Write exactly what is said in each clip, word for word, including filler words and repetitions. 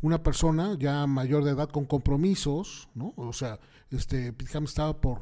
una persona ya mayor de edad con compromisos, ¿no? O sea, este Pete Ham estaba por,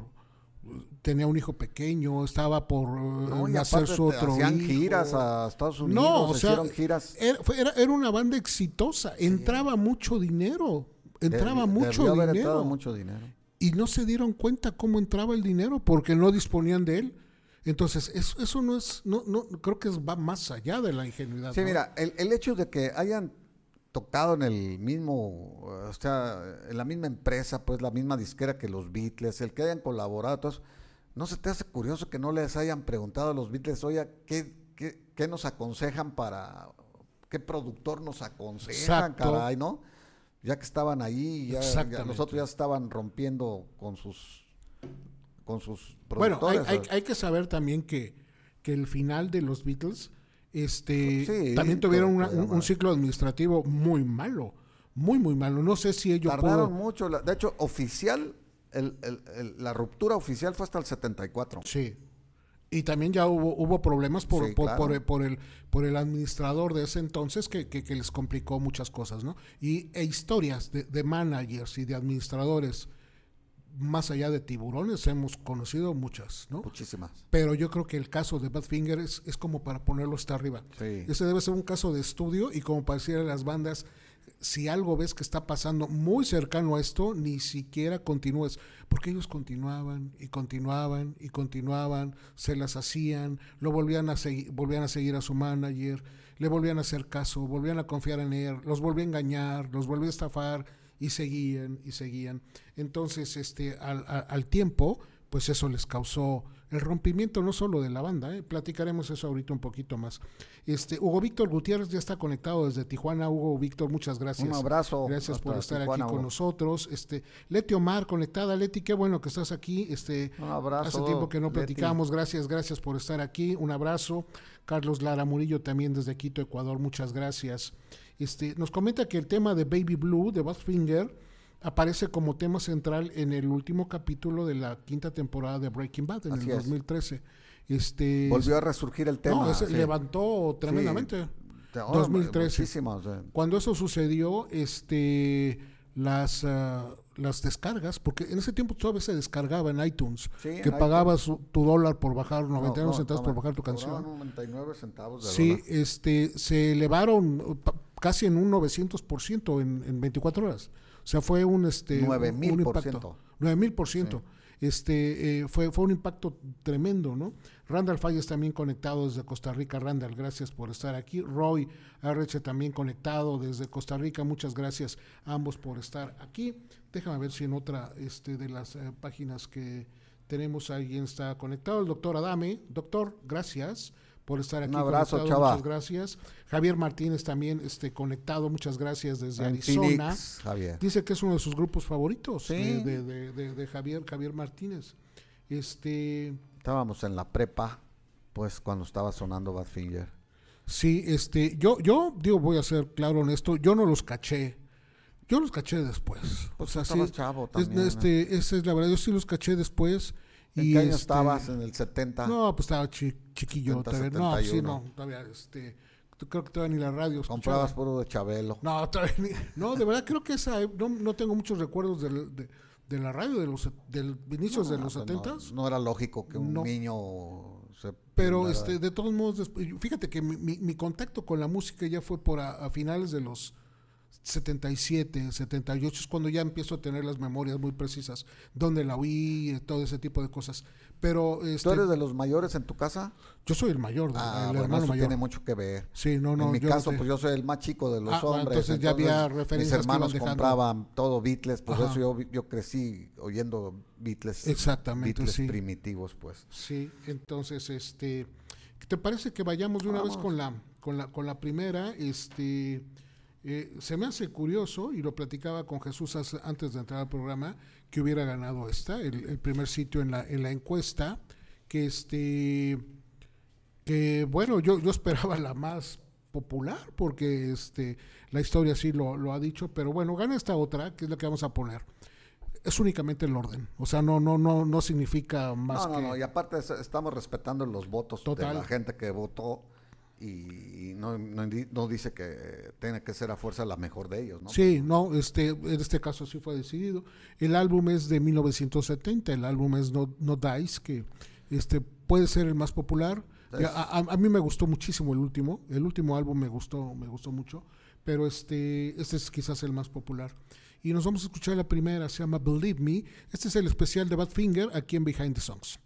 tenía un hijo pequeño, estaba por no, uh, y nacer su aparte otro hacían hijo. giras a Estados Unidos, no, o sea, hicieron giras. Era, fue- era, era una banda exitosa, sí. Entraba mucho dinero, entraba Debi- mucho debió haber dinero. entrado mucho dinero. Y no se dieron cuenta cómo entraba el dinero porque no disponían de él. Entonces, eso, eso no es, no, no, creo que es, va más allá de la ingenuidad. Sí, ¿no? mira, el, el hecho de que hayan tocado en el mismo, o sea, en la misma empresa, pues la misma disquera que los Beatles, el que hayan colaborado, todo eso, ¿no se te hace curioso que no les hayan preguntado a los Beatles, oye, ¿qué, qué, qué nos aconsejan para, qué productor nos aconsejan, Exacto. caray, ¿no? Ya que estaban ahí, ya, ya los otros ya estaban rompiendo con sus con sus Bueno, hay, productores. hay, hay que saber también que, que el final de los Beatles este Sí, también tuvieron una, todavía un, un más. ciclo administrativo muy malo, muy, muy malo. No sé si ellos Tardaron pudo... mucho, la- de hecho, oficial, el, el, el- la ruptura oficial fue hasta el setenta y cuatro. Sí. Y también ya hubo, hubo problemas por, Sí, por, claro. por, el, por, el, por el administrador de ese entonces que, que, que les complicó muchas cosas, ¿no? Y e historias de, de managers y de administradores, más allá de tiburones, hemos conocido muchas, ¿no? Muchísimas. Pero yo creo que el caso de Badfinger es, es como para ponerlo hasta arriba. Sí. Ese debe ser un caso de estudio y como para decirle a las bandas, si algo ves que está pasando muy cercano a esto, ni siquiera continúes, porque ellos continuaban y continuaban y continuaban, se las hacían, lo volvían a seguir, volvían a seguir a su manager, le volvían a hacer caso, volvían a confiar en él, los volvían a engañar, los volvían a estafar y seguían y seguían. Entonces, este, al, al, al tiempo, pues eso les causó el rompimiento no solo de la banda, ¿eh? Platicaremos eso ahorita un poquito más. Este, Hugo Víctor Gutiérrez ya está conectado desde Tijuana. Hugo Víctor, muchas gracias. Un abrazo. Gracias por estar Tijuana, aquí con Hugo. nosotros. Este, Leti Omar, conectada. Leti, qué bueno que estás aquí. Este, Un abrazo, hace tiempo que no Leti. platicamos. Gracias, gracias por estar aquí. Un abrazo. Carlos Lara Murillo también desde Quito, Ecuador. Muchas gracias. Este, nos comenta que el tema de Baby Blue de Badfinger aparece como tema central en el último capítulo de la quinta temporada de Breaking Bad en Así el es. dos mil trece. Este, Volvió a resurgir el tema. no, ese sí. levantó tremendamente. Sí. Oh, dos mil trece. Muchísimas, eh. Cuando eso sucedió, este, las, uh, las descargas, porque en ese tiempo todavía se descargaba en iTunes, Sí, que en pagabas tu dólar por bajar, noventa y nueve No, no, centavos por no, bajar tu cobraban canción. noventa y nueve centavos de Sí, dólar. este, se elevaron uh, pa- casi en un novecientos por ciento en, en veinticuatro horas. O sea, fue un, este, nueve un- mil un por impacto. ciento. nueve mil por ciento. Este, eh, fue, fue un impacto tremendo, ¿no? Randall Falles también conectado desde Costa Rica. Randall, gracias por estar aquí. Roy R H también conectado desde Costa Rica. Muchas gracias a ambos por estar aquí. Déjame ver si en otra este, de las eh, páginas que tenemos alguien está conectado. El doctor Adame. Doctor, gracias por estar aquí. Un abrazo, conectado. chava. Muchas gracias. Javier Martínez también este, conectado. Muchas gracias desde En Arizona. Phoenix, Javier. Dice que es uno de sus grupos favoritos Sí. de, de, de, de, de Javier, Javier Martínez. Este, Estábamos en la prepa, pues cuando estaba sonando Badfinger. sí, este, yo, yo digo, voy a ser claro honesto, yo no los caché. Yo los caché después. Pues o sea, estabas sí, chavo es- también, ¿no? este, esa es la verdad, yo sí los caché después. ¿En y qué año este, estabas? ¿En el setenta? No, pues estaba chi- chiquillo. setenta, Todavía, no, setenta y sí, uno. no, todavía, este, creo que todavía ni la radio escuchaba. Comprabas puro de Chabelo. No, todavía ni- no, de verdad creo que esa, no, no tengo muchos recuerdos del, de, de la radio de los del inicios de No, los pues setentas. No, no era lógico que un No. niño se... Pero prendiera- este, de todos modos, después- fíjate que mi, mi- mi contacto con la música ya fue por a, a finales de los setenta y siete, setenta y ocho, es cuando ya empiezo a tener las memorias muy precisas, donde la oí, eh, todo ese tipo de cosas. Pero este, ¿Tú eres de los mayores en tu casa? yo soy el mayor, de- Ah, el bueno, hermano eso mayor. tiene mucho que ver. Sí, no, no. en mi yo caso, no te- pues yo soy el más chico de los Ah, bueno, hombres. entonces ya había referencias mis que hermanos iban dejando. compraban todo Beatles, por Ajá. eso yo, yo crecí oyendo Beatles. Exactamente, Beatles sí. primitivos, pues. Sí, entonces, este, ¿qué te parece que vayamos de una Vamos. vez con la, con la, con la primera? Este, eh, se me hace curioso y lo platicaba con Jesús hace- antes de entrar al programa que hubiera ganado esta, el, el primer sitio en la, en la encuesta, que este, que bueno, yo, yo esperaba la más popular porque este, la historia sí lo, lo ha dicho, pero bueno, gana esta otra, que es la que vamos a poner. Es únicamente el orden, o sea, no, no, no, no significa más No, no, que... no, y aparte es- estamos respetando los votos Total. de la gente que votó y no, no, no dice que tenga que ser a fuerza la mejor de ellos, ¿no? Sí, no, este, en este caso sí fue decidido. El álbum es de mil novecientos setenta, el álbum es No, No Dice, que este, puede ser el más popular. Es, a, a, a mí me gustó muchísimo el último, el último álbum me gustó, me gustó mucho, pero este, este es quizás el más popular. Y nos vamos a escuchar la primera, se llama Believe Me. Este es el especial de Badfinger aquí en Behind the Songs.